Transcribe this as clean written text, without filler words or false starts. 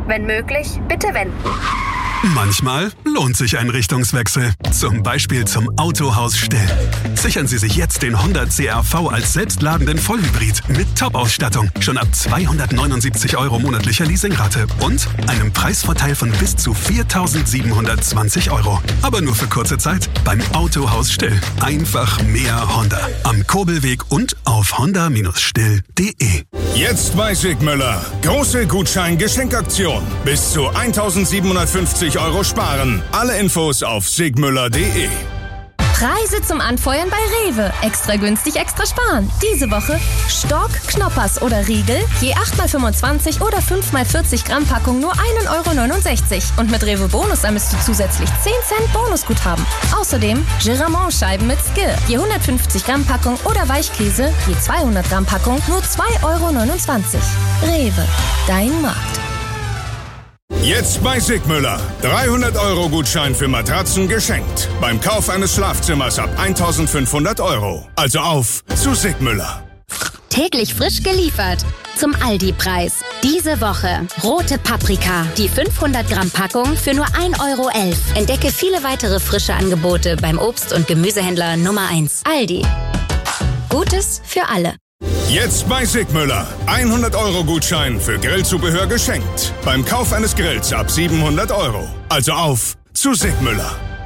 Wenn möglich, bitte wenden. Manchmal lohnt sich ein Richtungswechsel. Zum Beispiel zum Autohaus Still. Sichern Sie sich jetzt den Honda CR-V als selbstladenden Vollhybrid mit Top-Ausstattung. Schon ab 279 € monatlicher Leasingrate und einem Preisvorteil von bis zu 4.720 €. Aber nur für kurze Zeit beim Autohaus Still. Einfach mehr Honda. Am Kurbelweg und auf honda-still.de. Jetzt bei Sigmüller. Große Gutschein-Geschenkaktion. Bis zu 1.750 € sparen. Alle Infos auf sigmüller.de. Preise zum Anfeuern bei Rewe. Extra günstig, extra sparen. Diese Woche Stork, Knoppers oder Riegel, je 8x25 oder 5x40 Gramm Packung nur 1,69 €. Und mit Rewe Bonus ermisst du zusätzlich 10 Cent Bonusguthaben. Außerdem Giramont-Scheiben mit Skill, je 150 Gramm Packung oder Weichkäse, je 200 Gramm Packung nur 2,29 €. Rewe, dein Markt. Jetzt bei Sigmüller. 300 € Gutschein für Matratzen geschenkt. Beim Kauf eines Schlafzimmers ab 1.500 €. Also auf zu Sigmüller. Täglich frisch geliefert. Zum Aldi-Preis. Diese Woche rote Paprika. Die 500 Gramm Packung für nur 1,11 €. Entdecke viele weitere frische Angebote beim Obst- und Gemüsehändler Nummer 1. Aldi. Gutes für alle. Jetzt bei Sigmüller. 100 € Gutschein für Grillzubehör geschenkt. Beim Kauf eines Grills ab 700 €. Also auf zu Sigmüller.